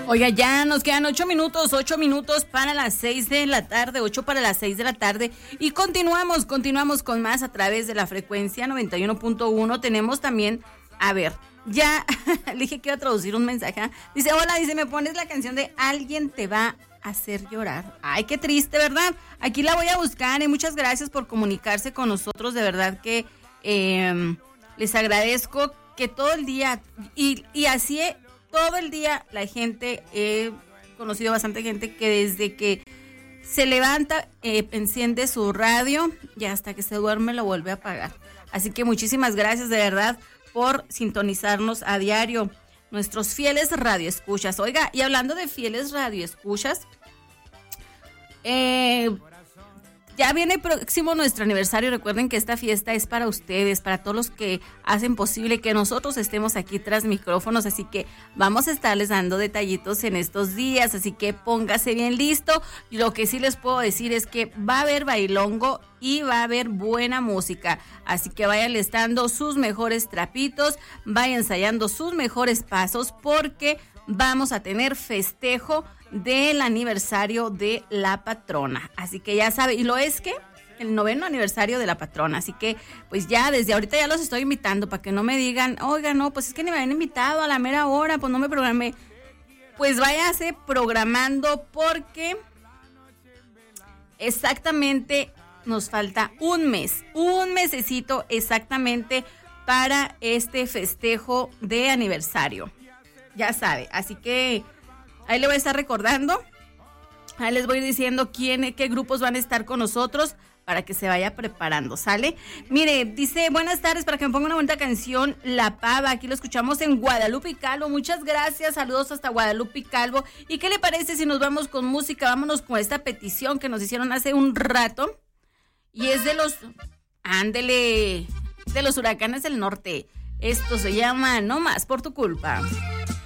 Oiga, ya nos quedan 8 minutos para las 6 de la tarde, 8 para las 6 de la tarde. Y continuamos con más a través de la frecuencia 91.1. Tenemos también, a ver, ya le dije que iba a traducir un mensaje. ¿Eh? Dice, hola, dice, me pones la canción de Alguien te va a hacer llorar. Ay, qué triste, ¿verdad? Aquí la voy a buscar y muchas gracias por comunicarse con nosotros. De verdad que les agradezco que todo el día, y así todo el día la gente, he conocido bastante gente que desde que se levanta, enciende su radio y hasta que se duerme lo vuelve a apagar. Así que muchísimas gracias de verdad por sintonizarnos a diario, nuestros fieles radioescuchas. Oiga, y hablando de fieles radioescuchas, ya viene próximo nuestro aniversario. Recuerden que esta fiesta es para ustedes, para todos los que hacen posible que nosotros estemos aquí tras micrófonos, así que vamos a estarles dando detallitos en estos días, así que póngase bien listo. Lo que sí les puedo decir es que va a haber bailongo y va a haber buena música, así que vayan listando sus mejores trapitos, vayan ensayando sus mejores pasos, porque vamos a tener festejo del aniversario de la patrona, así que ya sabe, y lo es que el 9º aniversario de la patrona, así que pues ya desde ahorita ya los estoy invitando para que no me digan, oiga, no, pues es que ni me habían invitado a la mera hora, pues no me programé. Pues váyase programando, porque exactamente nos falta un mesecito exactamente para este festejo de aniversario, ya sabe, así que ahí le voy a estar recordando, ahí les voy diciendo qué grupos van a estar con nosotros para que se vaya preparando, ¿sale? Mire, dice, buenas tardes, para que me ponga una bonita canción, La Pava, aquí lo escuchamos en Guadalupe y Calvo, muchas gracias, saludos hasta Guadalupe y Calvo. ¿Y qué le parece si nos vamos con música? Vámonos con esta petición que nos hicieron hace un rato, y es de los Huracanes del Norte. Esto se llama No Más por tu culpa.